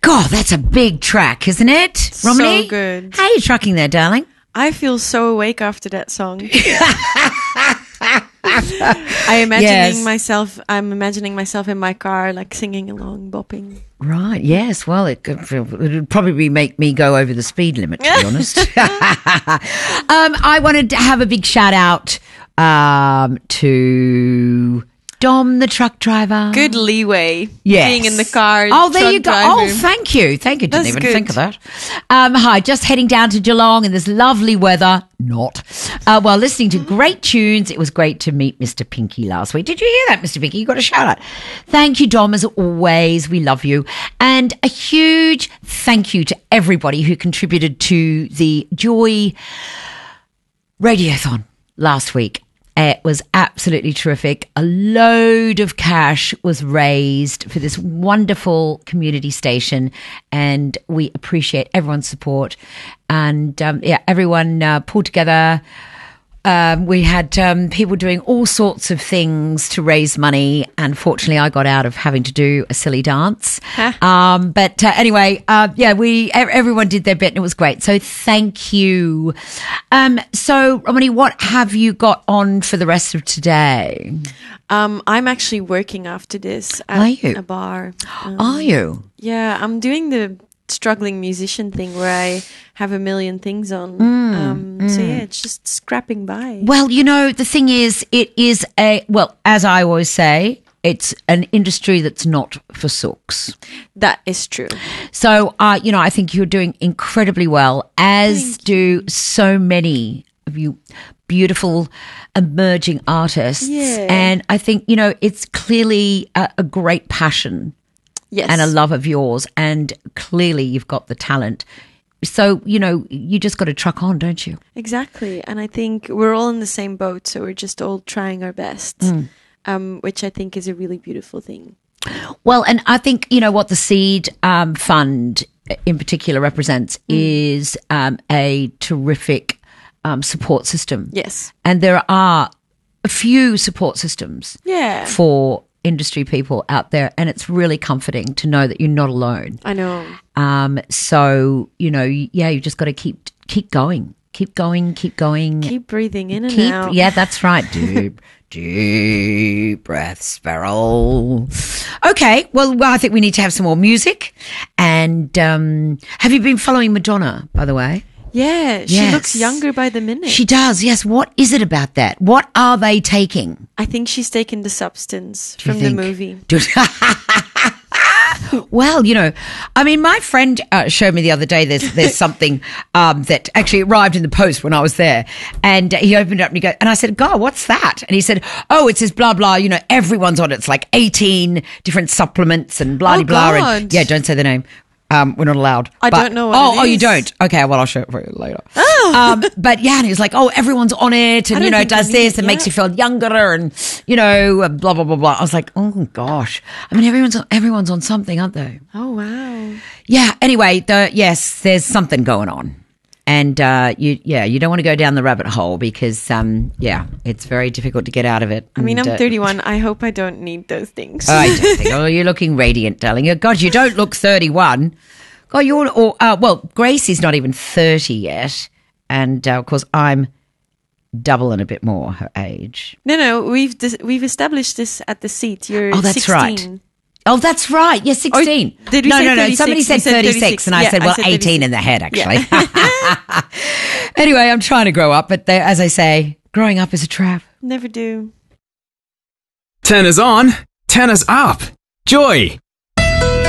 God, that's a big track, isn't it, Romany? So good. How are you trucking there, darling? I feel so awake after that song. I'm imagining myself in my car, like singing along, bopping. Right, yes. Well, it would probably make me go over the speed limit, to be honest. I wanted to have a big shout out to Dom, the truck driver. Good leeway. Yes. Being in the car. Oh, there you go. Driver. Oh, thank you. Thank you. Didn't That's even good. think of that. Hi, just heading down to Geelong in this lovely weather. Not. While listening to great tunes. It was great to meet Mr. Pinky last week. Did you hear that, Mr. Pinky? You got a shout out. Thank you, Dom, as always. We love you. And a huge thank you to everybody who contributed to the Joy Radiothon last week. It was absolutely terrific. A load of cash was raised for this wonderful community station, and we appreciate everyone's support. And everyone pulled together. We had people doing all sorts of things to raise money. Unfortunately, I got out of having to do a silly dance. But anyway, everyone did their bit and it was great. So thank you. So, Romany, what have you got on for the rest of today? I'm actually working after this at Are you? a bar. Are you? Yeah, I'm doing the struggling musician thing where I have a million things on. So yeah, it's just scrapping by. Well, you know, the thing is, it is as I always say, it's an industry that's not for sooks. That is true. So, I think you're doing incredibly well, as do so many of you beautiful emerging artists. Yeah. And I think, it's clearly a great passion. Yes. And a love of yours, and clearly you've got the talent. So, you just got to truck on, don't you? Exactly. And I think we're all in the same boat, so we're just all trying our best, which I think is a really beautiful thing. Well, and I think, what the Seed Fund in particular represents is a terrific support system. Yes. And there are a few support systems for industry people out there, and it's really comforting to know that you're not alone. I know. So, you just got to keep going. Keep going. Keep breathing in and out. Yeah, that's right. Deep breaths, Beryl. Okay, well, I think we need to have some more music. And have you been following Madonna, by the way? Yeah, she Yes. looks younger by the minute. She does, yes. What is it about that? What are they taking? I think she's taken the substance Do you from the think? movie. Well, my friend showed me the other day there's something that actually arrived in the post when I was there, and he opened it up and he goes, and I said, God, what's that? And he said, oh, it's this blah, blah, everyone's on it. It's like 18 different supplements and blah, Oh, blah. God. And yeah, don't say the name. We're not allowed. I don't know what it you is. don't? Okay, well, I'll show it for you later. Oh. But yeah, and he was like, oh, everyone's on it, and, I don't think does I need this it, and makes yeah. you feel younger and, blah, blah, blah, blah. I was like, oh, gosh. I mean, everyone's on something, aren't they? Oh, wow. Yeah, anyway, yes, there's something going on. And you don't want to go down the rabbit hole because, it's very difficult to get out of it. I mean, And, I'm 31. I hope I don't need those things. I don't think. Oh, you're looking radiant, darling. God, you don't look 31. God, Gracie's not even 30 yet. And, of course, I'm double and a bit more her age. No, we've established this at the seat. You're Oh, that's 16. right. Oh, that's right. Yes, 16. Did we no, say no. 36? Somebody said We said 36 and I Yeah, said, I said 18 36. in the head, actually. Anyway, I'm trying to grow up, but as I say, growing up is a trap. Never do. Tenors on, tenors up. Joy